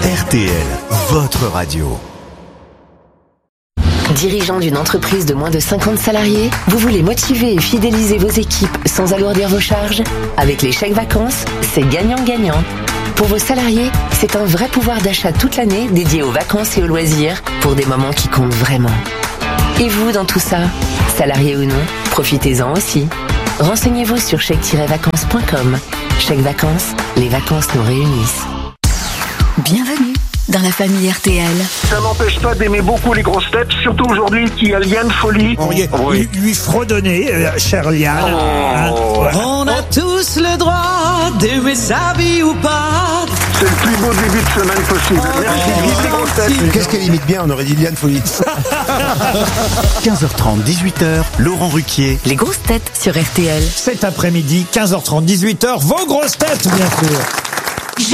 RTL, votre radio. Dirigeant d'une entreprise de moins de 50 salariés, vous voulez motiver et fidéliser vos équipes sans alourdir vos charges? Avec les chèques vacances, c'est gagnant-gagnant. Pour vos salariés, c'est un vrai pouvoir d'achat toute l'année dédié aux vacances et aux loisirs pour des moments qui comptent vraiment. Et vous dans tout ça? Salarié ou non, profitez-en aussi. Renseignez-vous sur chèque-vacances.com. Chèques vacances, les vacances nous réunissent. Bienvenue dans la famille RTL. Ça n'empêche pas d'aimer beaucoup les grosses têtes, surtout aujourd'hui qu'il y a Liane Folly. Lui fredonner, cher Liane. On a tous le droit d'aimer sa vie ou pas. C'est le plus beau début de semaine possible. Merci, vive les grosses têtes. Qu'est-ce qu'elle imite bien, on aurait dit Liane Folly. 15h30, 18h, Laurent Ruquier. Les grosses têtes sur RTL. Cet après-midi, 15h30, 18h, vos grosses têtes, bien sûr.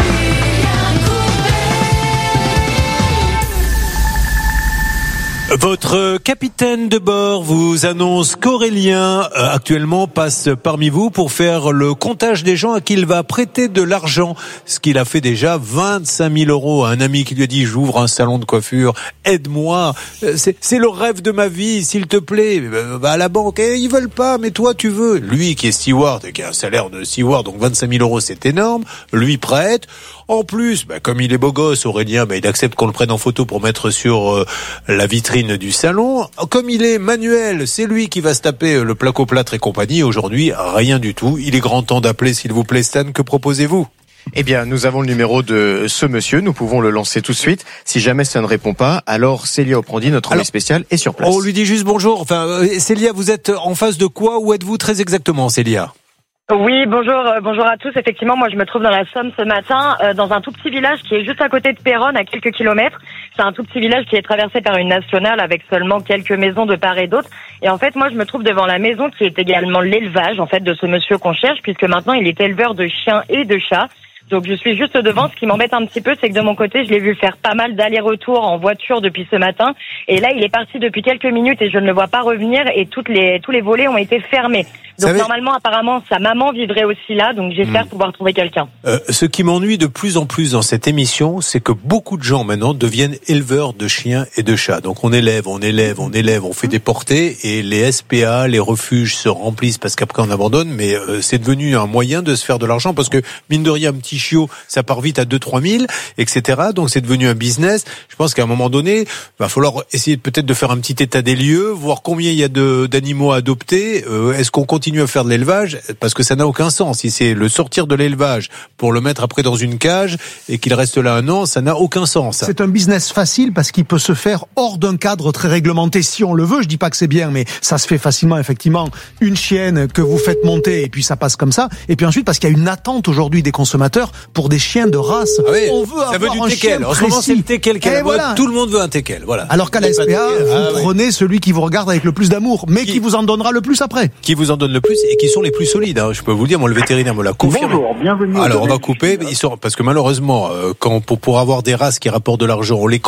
Votre capitaine de bord vous annonce qu'Aurélien actuellement passe parmi vous pour faire le comptage des gens à qui il va prêter de l'argent. Ce qu'il a fait déjà 25 000 € à un ami qui lui a dit j'ouvre un salon de coiffure, aide-moi, c'est le rêve de ma vie, s'il te plaît. Va à la banque, ils veulent pas, mais toi tu veux. Lui qui est steward et qui a un salaire de steward, donc 25 000 € c'est énorme, lui prête. En plus, comme il est beau gosse, Aurélien, il accepte qu'on le prenne en photo pour mettre sur la vitrine du salon. Comme il est manuel, c'est lui qui va se taper le placo-plâtre et compagnie. Aujourd'hui, rien du tout. Il est grand temps d'appeler, s'il vous plaît, Stan. Que proposez-vous ? Eh bien, nous avons le numéro de ce monsieur. Nous pouvons le lancer tout de suite. Si jamais ça ne répond pas, alors Célia Oprandi, notre envoyée spéciale, est sur place. On lui dit juste bonjour. Célia, vous êtes en face de quoi ? Où êtes-vous très exactement, Célia ? Oui, bonjour à tous. Effectivement, moi je me trouve dans la Somme ce matin, dans un tout petit village qui est juste à côté de Péronne, à quelques kilomètres. C'est un tout petit village qui est traversé par une nationale avec seulement quelques maisons de part et d'autre. Et en fait, moi je me trouve devant la maison qui est également l'élevage en fait de ce monsieur qu'on cherche, puisque maintenant il est éleveur de chiens et de chats. Donc je suis juste devant. Ce qui m'embête un petit peu, c'est que de mon côté, je l'ai vu faire pas mal d'allers-retours en voiture depuis ce matin. Et là, il est parti depuis quelques minutes et je ne le vois pas revenir. Et tous les volets ont été fermés. Donc normalement, apparemment, sa maman vivrait aussi là. Donc j'espère pouvoir trouver quelqu'un. Ce qui m'ennuie de plus en plus dans cette émission, c'est que beaucoup de gens maintenant deviennent éleveurs de chiens et de chats. Donc on élève, on fait des portées et les SPA, les refuges se remplissent parce qu'après on abandonne. Mais c'est devenu un moyen de se faire de l'argent parce que mine de rien, un petit chiot, ça part vite à 2-3 000, etc. Donc c'est devenu un business. Je pense qu'à un moment donné, va falloir essayer peut-être de faire un petit état des lieux, voir combien il y a d'animaux à adopter. Est-ce qu'on continue à faire de l'élevage? Parce que ça n'a aucun sens. Si c'est le sortir de l'élevage pour le mettre après dans une cage et qu'il reste là 1 an, ça n'a aucun sens. C'est un business facile parce qu'il peut se faire hors d'un cadre très réglementé si on le veut. Je dis pas que c'est bien, mais ça se fait facilement, effectivement. Une chienne que vous faites monter et puis ça passe comme ça. Et puis ensuite, parce qu'il y a une attente aujourd'hui des consommateurs pour des chiens de race. Ah oui, on veut avoir du un teckel. chien En ce moment, c'est le teckel. Voilà. Tout le monde veut un teckel. Voilà. Alors qu'à la SPA, vous prenez celui qui vous regarde avec le plus d'amour, mais qui vous en donnera le plus après. Qui vous en donne le plus et qui sont les plus solides. Je peux vous le dire, moi le vétérinaire me l'a confirmé. Bonjour, bienvenue. Alors on va couper, parce que malheureusement, pour avoir des races qui rapportent de l'argent, on les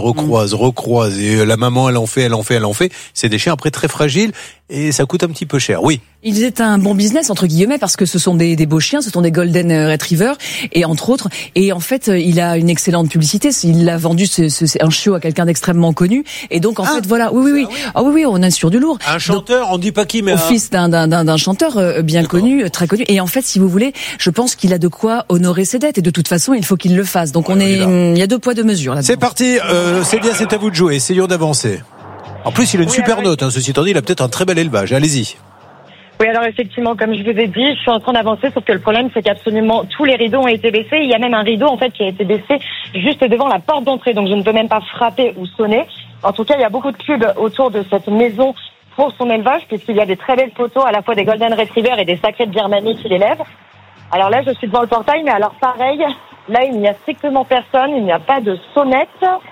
recroise, et la maman elle en fait. C'est des chiens après très fragiles et ça coûte un petit peu cher. Oui. Il est un bon business entre guillemets parce que ce sont des beaux chiens, ce sont des golden retrievers et entre autres. Et en fait, il a une excellente publicité. Il a vendu un chiot à quelqu'un d'extrêmement connu. Et donc en fait voilà, oui. Ah oui, on est sur du lourd. Un chanteur, on dit pas qui, mais au fils d'un chanteur bien connu, très connu. Et en fait, si vous voulez, je pense qu'il a de quoi honorer ses dettes. Et de toute façon, il faut qu'il le fasse. Donc il y a 2 poids 2 mesures là. C'est parti. C'est à vous de jouer. Essayons d'avancer. En plus, il a une super note. Ceci étant dit, il a peut-être un très bel élevage. Allez-y. Oui, alors effectivement, comme je vous ai dit, je suis en train d'avancer, sauf que le problème, c'est qu'absolument tous les rideaux ont été baissés. Il y a même un rideau, en fait, qui a été baissé juste devant la porte d'entrée. Donc, je ne peux même pas frapper ou sonner. En tout cas, il y a beaucoup de pubs autour de cette maison pour son élevage, puisqu'il y a des très belles photos, à la fois des golden retrievers et des sacrés de Birmanie qui l'élèvent. Alors là, je suis devant le portail, mais alors pareil, là, il n'y a strictement personne, il n'y a pas de sonnette.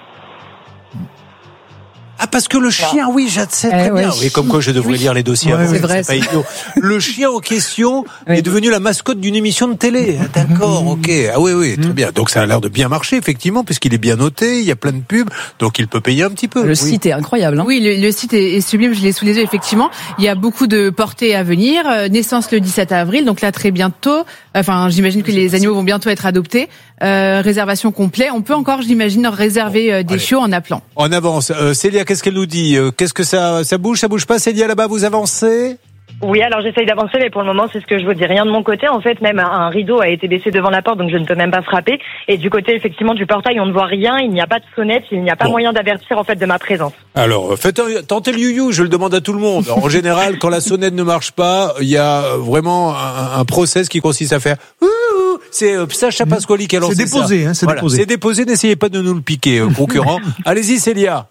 Ah, parce que le chien, oui, je sais très bien. Oui, comme quoi je devrais lire les dossiers avant. C'est vrai. C'est pas idiot. Le chien en question est devenu la mascotte d'une émission de télé. D'accord, ok. Ah oui, très bien. Donc ça a l'air de bien marcher, effectivement, puisqu'il est bien noté, il y a plein de pubs, donc il peut payer un petit peu. Le site est incroyable. Hein. Oui, le site est sublime, je l'ai sous les yeux, effectivement. Il y a beaucoup de portées à venir. Naissance le 17 avril, donc là très bientôt. Enfin, j'imagine que les animaux vont bientôt être adoptés. Réservation complète. On peut encore, j'imagine, réserver des chiots en appelant. On avance. Célia, qu'est-ce qu'elle nous dit? Qu'est-ce que ça bouge pas? Célia, là-bas, vous avancez? Oui, alors j'essaye d'avancer, mais pour le moment, c'est ce que je vous dis. Rien de mon côté. En fait, même un rideau a été baissé devant la porte, donc je ne peux même pas frapper. Et du côté, effectivement, du portail, on ne voit rien. Il n'y a pas de sonnette. Il n'y a pas moyen d'avertir, en fait, de ma présence. Alors, tentez le you-you. Je le demande à tout le monde. En général, quand la sonnette ne marche pas, il y a vraiment un process qui consiste à faire c'est Sacha Pasquali qui a lancé ça. C'est déposé, hein, déposé. C'est déposé. N'essayez pas de nous le piquer, concurrent. Allez-y, Célia.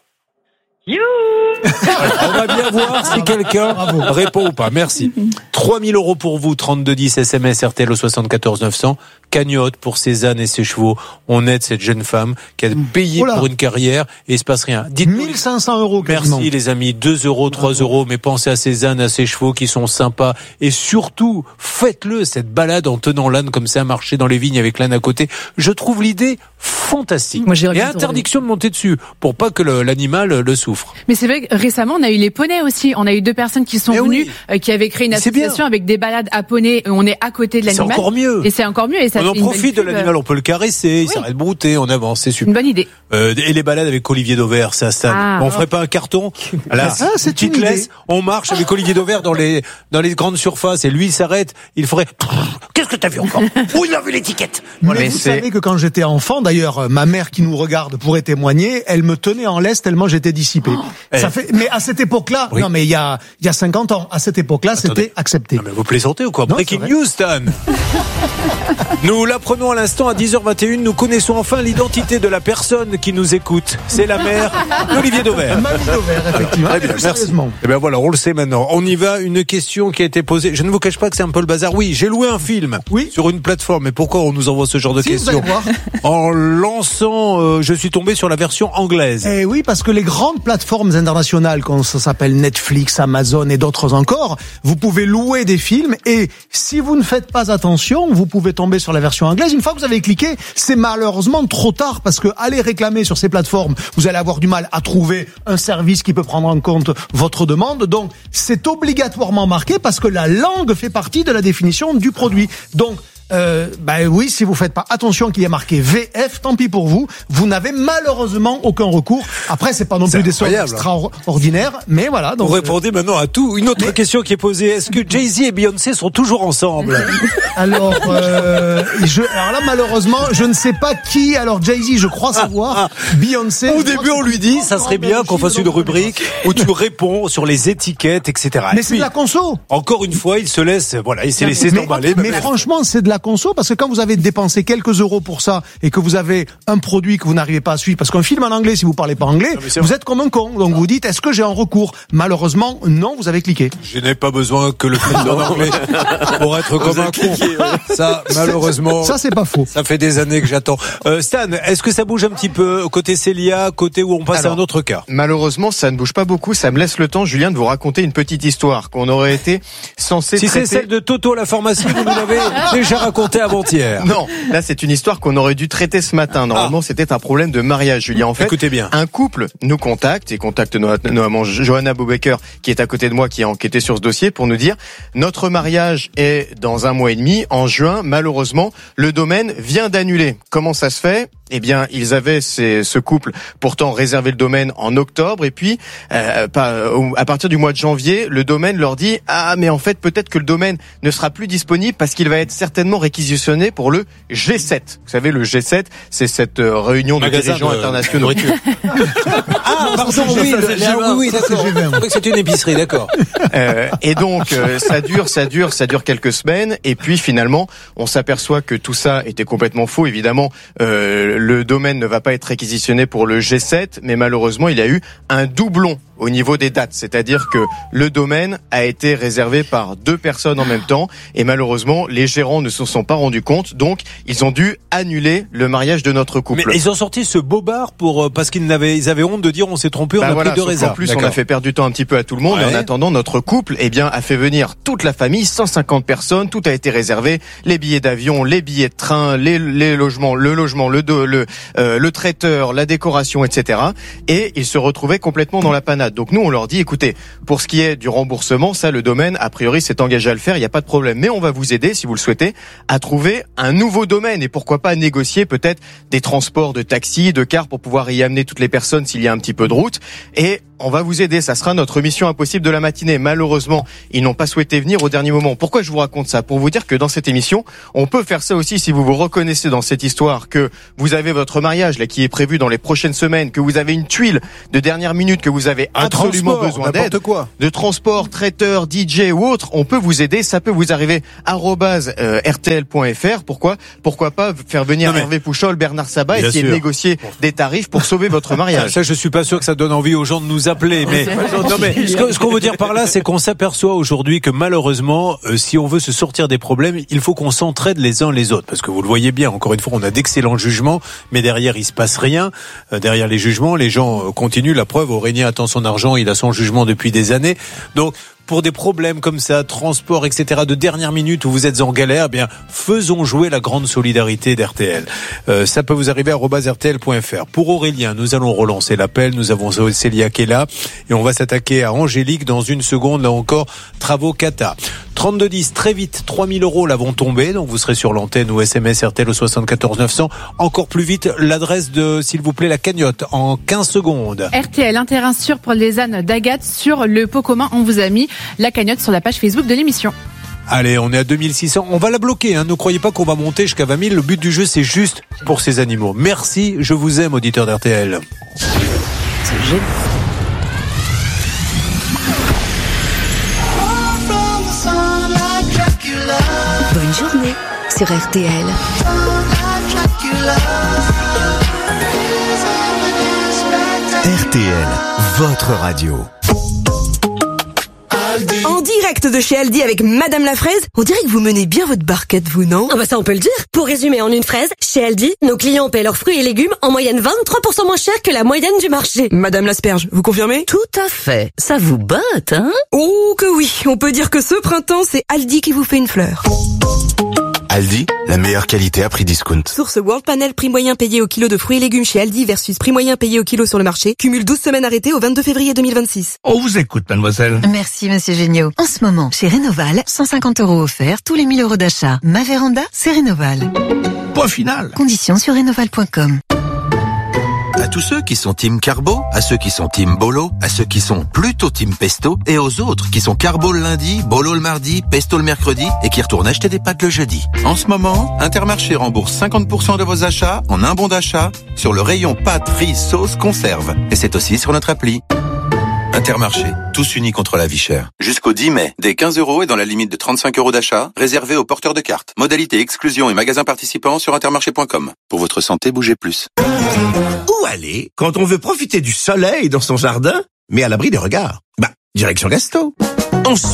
On va bien voir si quelqu'un répond ou pas. Merci. 3 000 € pour vous, 3210 SMS RTL au 74 900. Cagnotte pour Cézanne et ses chevaux. On aide cette jeune femme qui a payé pour une carrière et il se passe rien. Dites-nous. 1 500 € quasiment. Merci les amis. 2 €, 3 €, mais pensez à Cézanne, à ses chevaux qui sont sympas. Et surtout, faites-le, cette balade en tenant l'âne comme ça, marcher dans les vignes avec l'âne à côté. Je trouve l'idée fantastique. Et interdiction de monter dessus pour pas que l'animal le souffre. Mais c'est vrai que récemment, on a eu les poneys aussi. On a eu 2 personnes qui sont venues, qui avaient créé une association avec des balades à poneys. On est à côté de l'animal. C'est encore mieux. Et c'est encore mieux. Et ça on en profite de l'animal, on peut le caresser, il s'arrête de brouter, on avance, c'est super. Une bonne idée. Et les balades avec Olivier Dauvert, ça on ferait pas un carton? C'est une idée. On marche avec Olivier Dauvert dans les grandes surfaces et lui il s'arrête, il ferait qu'est-ce que t'as vu encore? Où il a vu l'étiquette? Mais vous savez que quand j'étais enfant, d'ailleurs, ma mère qui nous regarde pourrait témoigner, elle me tenait en laisse tellement j'étais dissipé. Mais à cette époque-là, non mais il y a 50 ans, à cette époque-là, c'était accepté. Non mais vous plaisantez ou quoi? Breaking news, Stan. Nous l'apprenons à l'instant à 10h21, nous connaissons enfin l'identité de la personne qui nous écoute. C'est la mère d'Olivier Dauvert. Mamie Dauvert, effectivement. Très bien, merci. Et bien voilà, on le sait maintenant. On y va, une question qui a été posée. Je ne vous cache pas que c'est un peu le bazar. Oui, j'ai loué un film sur une plateforme. Mais pourquoi on nous envoie ce genre de questions? En lançant, je suis tombé sur la version anglaise. Eh oui, parce que les grandes plateformes internationales, comme ça s'appelle Netflix, Amazon et d'autres encore, vous pouvez louer des films et si vous ne faites pas attention, vous pouvez tomber sur la version anglaise. Une fois que vous avez cliqué, c'est malheureusement trop tard parce que aller réclamer sur ces plateformes, vous allez avoir du mal à trouver un service qui peut prendre en compte votre demande. Donc, c'est obligatoirement marqué parce que la langue fait partie de la définition du produit. Donc, oui, si vous faites pas attention qu'il y ait marqué VF, tant pis pour vous. Vous n'avez malheureusement aucun recours. Après, c'est pas non plus des sommes extraordinaires, mais voilà. Donc, vous répondez maintenant à tout. Une autre question qui est posée. Est-ce que Jay-Z et Beyoncé sont toujours ensemble? Alors là, malheureusement, je ne sais pas qui. Alors, Jay-Z, je crois savoir. Beyoncé. Au début, on lui dit, ça serait bien qu'on fasse une rubrique où tu réponds sur les étiquettes, etc. Mais c'est de la conso. Encore une fois, il se laisse, il s'est laissé tomber. Mais franchement, c'est de la conso parce que quand vous avez dépensé quelques euros pour ça et que vous avez un produit que vous n'arrivez pas à suivre, parce qu'un film en anglais, si vous parlez pas anglais, vous êtes comme un con. Donc vous dites, est-ce que j'ai un recours? Malheureusement, non, vous avez cliqué. Je n'ai pas besoin que le film soit en anglais pour être comme un con. Ça, malheureusement. Ça, c'est pas faux. Ça fait des années que j'attends. Stan, est-ce que ça bouge un petit peu côté Célia, côté où on passe à un autre cas? Malheureusement, ça ne bouge pas beaucoup. Ça me laisse le temps, Julien, de vous raconter une petite histoire qu'on aurait été censé traiter. Si c'est celle de Toto la pharmacie, vous nous l'avez déjà raconté avant-hier. Non, là c'est une histoire qu'on aurait dû traiter ce matin. Normalement, c'était un problème de mariage, Julien. En fait, écoutez bien. Un couple nous contacte et contacte notamment Johanna Boubaker, qui est à côté de moi, qui a enquêté sur ce dossier pour nous dire notre mariage est dans 1 mois et demi, en juin. Malheureusement, le domaine vient d'annuler. Comment ça se fait? Eh bien, ils avaient ce couple pourtant réservé le domaine en octobre et puis à partir du mois de janvier, le domaine leur dit mais en fait peut-être que le domaine ne sera plus disponible parce qu'il va être certainement réquisitionné pour le G7. Vous savez, le G7, c'est cette réunion de dirigeants internationaux. Pardon, oui, d'accord. Je crois que c'est une épicerie, d'accord. Et donc ça dure quelques semaines et puis finalement, on s'aperçoit que tout ça était complètement faux. Évidemment, le domaine ne va pas être réquisitionné pour le G7, mais malheureusement, il y a eu un doublon au niveau des dates. C'est-à-dire que le domaine a été réservé par 2 personnes en même temps et malheureusement, les gérants ne se sont pas rendus compte. Donc, ils ont dû annuler le mariage de notre couple. Mais ils ont sorti ce bobard parce qu'ils avaient honte de dire on s'est trompé, on a pris de réserve. En plus, on a fait perdre du temps un petit peu à tout le monde. Et en attendant, notre couple, a fait venir toute la famille, 150 personnes. Tout a été réservé. Les billets d'avion, les billets de train, les logements, le le traiteur, la décoration, etc. Et ils se retrouvaient complètement dans la panade. Donc nous, on leur dit, écoutez, pour ce qui est du remboursement, ça, le domaine, a priori, s'est engagé à le faire, il n'y a pas de problème. Mais on va vous aider, si vous le souhaitez, à trouver un nouveau domaine et pourquoi pas négocier peut-être des transports de taxis, de cars pour pouvoir y amener toutes les personnes s'il y a un petit peu de route. Et on va vous aider, ça sera notre mission impossible de la matinée. Malheureusement, ils n'ont pas souhaité venir au dernier moment. Pourquoi je vous raconte ça? Pour vous dire que dans cette émission, on peut faire ça aussi si vous vous reconnaissez dans cette histoire, que vous avez votre mariage là qui est prévu dans les prochaines semaines, que vous avez une tuile de dernière minute, que vous avez absolument besoin d'aide, de transport, traiteur, DJ ou autre, on peut vous aider, ça peut vous arriver @rtl.fr. Pourquoi pas faire venir Hervé Pouchol, Bernard Sabat, essayer de négocier des tarifs pour sauver votre mariage. Ça, je suis pas sûr que ça donne envie aux gens de nous appeler, mais ce qu'on veut dire par là, c'est qu'on s'aperçoit aujourd'hui que malheureusement, si on veut se sortir des problèmes, il faut qu'on s'entraide les uns les autres, parce que vous le voyez bien, encore une fois, on a d'excellents jugements, mais derrière il se passe rien. Derrière les jugements, les gens continuent. La preuve, Aurélien attend son argent, il a son jugement depuis des années. Donc pour des problèmes comme ça, transport, etc., de dernière minute où vous êtes en galère, eh bien, faisons jouer la grande solidarité d'RTL. Ça peut vous arriver à @rtl.fr. Pour Aurélien, nous allons relancer l'appel. Nous avons Célia qui est là et on va s'attaquer à Angélique dans une seconde. Là encore, travaux Cata. 3210, très vite, 3000 € là vont tomber. Donc vous serez sur l'antenne ou SMS RTL au 74 900. Encore plus vite, l'adresse de, s'il vous plaît, la cagnotte en 15 secondes. RTL, un terrain sûr pour les ânes d'Agathe sur le pot commun. On vous a mis la cagnotte sur la page Facebook de l'émission. Allez, on est à 2600. On va la bloquer, hein. Ne croyez pas qu'on va monter jusqu'à 20 000. Le but du jeu, c'est juste pour ces animaux. Merci, je vous aime, auditeurs d'RTL. C'est génial. Bonne journée sur RTL. RTL, votre radio. En direct de chez Aldi avec Madame la Fraise, on dirait que vous menez bien votre barquette, vous, non? Ah bah ça on peut le dire. Pour résumer en une phrase, chez Aldi, nos clients paient leurs fruits et légumes en moyenne 23% moins cher que la moyenne du marché. Madame l'asperge, vous confirmez? Tout à fait. Ça vous botte, hein? Oh que oui, on peut dire que ce printemps, c'est Aldi qui vous fait une fleur. Aldi, la meilleure qualité à prix discount. Source World Panel, prix moyen payé au kilo de fruits et légumes chez Aldi versus prix moyen payé au kilo sur le marché. Cumule 12 semaines arrêtées au 22 février 2026. On vous écoute, mademoiselle. Merci, monsieur Géniaud. En ce moment, chez Rénoval, 150 € offerts tous les 1000 € d'achat. Ma véranda, c'est Rénoval. Point final. Conditions sur rénoval.com. À tous ceux qui sont team carbo, à ceux qui sont team bolo, à ceux qui sont plutôt team pesto, et aux autres qui sont carbo le lundi, bolo le mardi, pesto le mercredi, et qui retournent acheter des pâtes le jeudi. En ce moment, Intermarché rembourse 50% de vos achats en un bon d'achat sur le rayon pâtes, riz, sauce, conserve. Et c'est aussi sur notre appli. Intermarché, tous unis contre la vie chère. Jusqu'au 10 mai, dès 15 € et dans la limite de 35 € d'achat, réservé aux porteurs de cartes. Modalité exclusion et magasins participants sur intermarché.com. Pour votre santé, bougez plus. Où aller quand on veut profiter du soleil dans son jardin, mais à l'abri des regards? Direction Gasto.